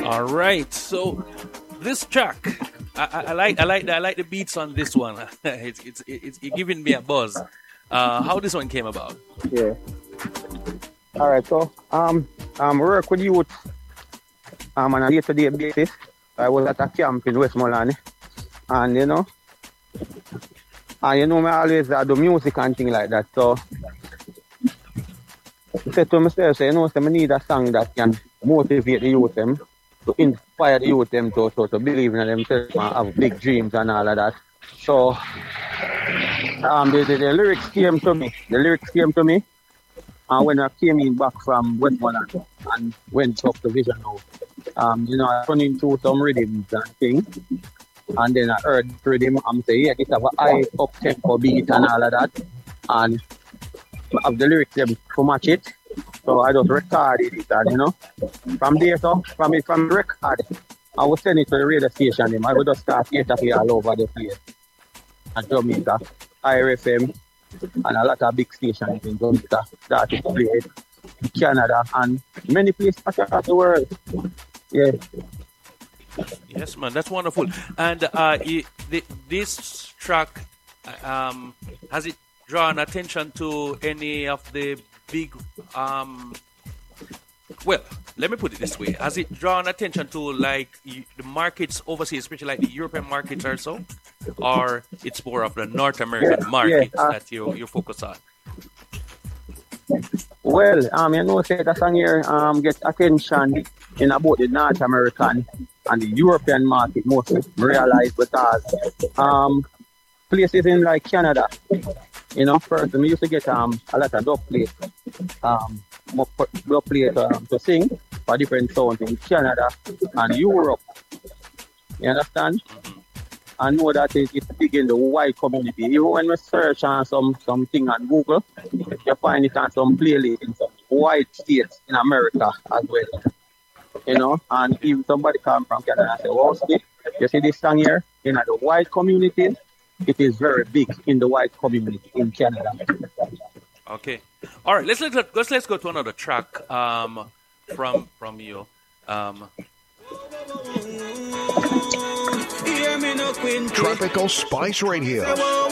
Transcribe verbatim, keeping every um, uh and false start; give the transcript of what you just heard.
All right. So this track, I, I, I like, I like, the, I like the beats on this one. it's, it's, it's, it's giving me a buzz. Uh, how this one came about? Yeah. All right. So, um, um, work with youth, um, on a day-to-day basis. I was at a camp in Westmoreland, and you know, and you know, me always uh, do music and things like that. So, I said to myself, so, you know, so I need a song that can motivate the youth them, to inspire the youth them to, to, to believe in themselves and have big dreams and all of that. So, um, the, the, the lyrics came to me. The lyrics came to me, and when I came in back from Westmoreland and went up to Vision House, um, you know, I run into some rhythms and things, and then I heard the rhythm and say, yeah, this have a high up tempo beat and all of that, and I have the lyrics them to match it. So I just recorded it, and you know, from there, so from it, from the record, I would send it to the radio station. Them. I would just start interview all over the place. And Jamaica, I R F M, and a lot of big stations in Jamaica started to play it. Canada, and many places across the world. Yeah. Yes, man, that's wonderful. And uh, it, the, this track, um, has it drawn attention to any of the big, um, well, let me put it this way. Has it drawn attention to like the markets overseas, especially like the European markets or so? Or it's more of the North American yeah, markets yeah, uh, that you, you focus on? Well, um, you know, say that song here um, get attention in about the North American and the European market mostly, realize because um, places in like Canada, you know, first, we used to get um, a lot of dub plates, um, dub plates um, to sing for different sounds in Canada and Europe. You understand? I know that it, it's big in the white community. Even when we search on some something on Google, you find it on some playlists in some white states in America as well. You know, and if somebody come from Canada and say, well, Steve, you see this song here, in the white community, it is very big in the white community in Canada. Okay. All right, let's, let's, let's, let's go to another track um, from, from you. Um, Tropical Spice Radio.